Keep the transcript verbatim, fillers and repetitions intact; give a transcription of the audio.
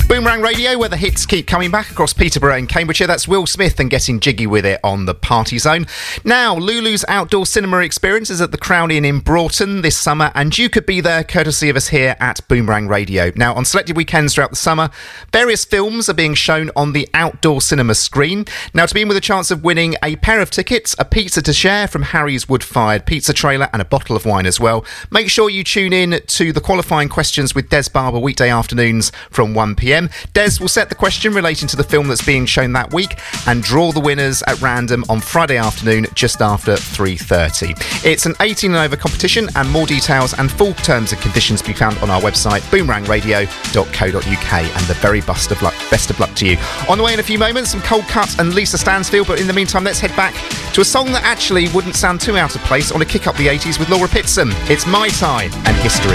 Boomerang Radio, where the hits keep coming back across Peterborough and Cambridgeshire. That's Will Smith and Getting Jiggy With It on the Party Zone. Now, Lulu's outdoor cinema experience is at the Crown Inn in Broughton this summer, and you could be there courtesy of us here at Boomerang Radio. Now, on selected weekends throughout the summer, various films are being shown on the outdoor cinema screen. Now, to be in with a chance of winning a pair of tickets, a pizza to share from Harry's Wood-Fired Pizza Trailer, and a bottle of wine as well, make sure you tune in to the qualifying questions with Des Barber weekday afternoons from one p m. Des will set the question relating to the film that's being shown that week and draw the winners at random on Friday afternoon just after three thirty. It's an eighteen and over competition, and more details and full terms and conditions can be found on our website boomerang radio dot co dot uk. And the very best of luck, best of luck to you. On the way in a few moments, some Cold Cut and Lisa Stansfield, but in the meantime, let's head back to a song that actually wouldn't sound too out of place on a Kick Up the eighties with Laura Pitson. It's My Time and History.